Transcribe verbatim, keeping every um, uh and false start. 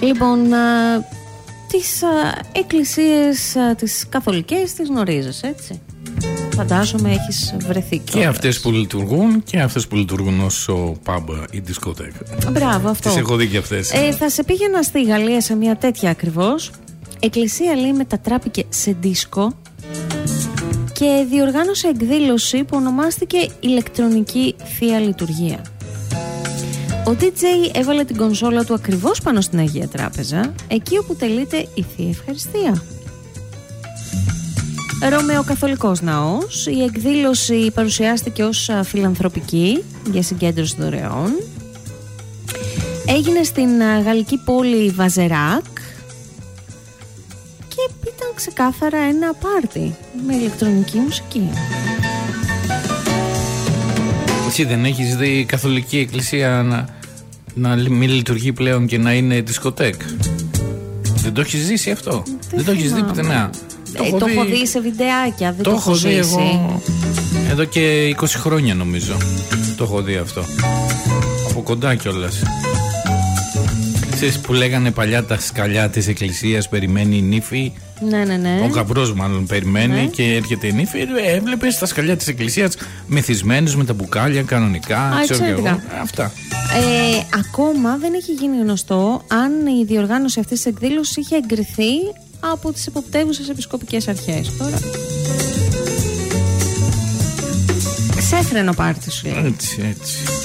Λοιπόν, α, τις α, εκκλησίες α, τις καθολικές τις γνωρίζεις, έτσι. Φαντάζομαι έχεις βρεθεί κιόλας. Και αυτές που λειτουργούν και αυτές που λειτουργούν ως pub ή δισκοτέκα. Μπράβο, αυτό. Τις έχω δει και αυτές. Ε, θα σε πήγαινα στη Γαλλία σε μια τέτοια ακριβώς. Εκκλησία, λέει, μετατράπηκε σε δίσκο και διοργάνωσε εκδήλωση που ονομάστηκε ηλεκτρονική Θεία Λειτουργία. Ο ντι τζέι έβαλε την κονσόλα του ακριβώς πάνω στην Αγία Τράπεζα, εκεί όπου τελείται η Θεία Ευχαριστία. Ρωμαιοκαθολικός ναός. Η εκδήλωση παρουσιάστηκε ως φιλανθρωπική για συγκέντρωση δωρεών. Έγινε στην γαλλική πόλη Βαζεράκ και ήταν ξεκάθαρα ένα πάρτι με ηλεκτρονική μουσική. Εσύ δεν έχεις δει η καθολική εκκλησία να, να μην λειτουργεί πλέον και να είναι δισκοτέκ? Δεν το έχεις ζήσει αυτό? Δεν, δεν το έχεις δει πουθενά? Το, ε, έχω, το δει... έχω δει σε βιντεάκια, δεν το, το έχω δει ζήσει. Εγώ εδώ και είκοσι χρόνια νομίζω το έχω δει αυτό. Από κοντά κιόλας. Ξέρεις που λέγανε παλιά τα σκαλιά της εκκλησίας, περιμένει η νύφη. Ναι, ναι, ναι. Ο γαμπρός μάλλον περιμένει, ναι, και έρχεται η νύφη. Έβλεπες τα σκαλιά της εκκλησίας μεθυσμένους με τα μπουκάλια κανονικά. Α, ξέρω και εγώ. Αυτά. Ε, ακόμα δεν έχει γίνει γνωστό αν η διοργάνωση αυτής της εκδήλωσης είχε εγκριθεί από τις εποπτεύουσες επισκοπικές αρχές. Τώρα ξέφρενο πάρτι σου λέει. Έτσι, έτσι.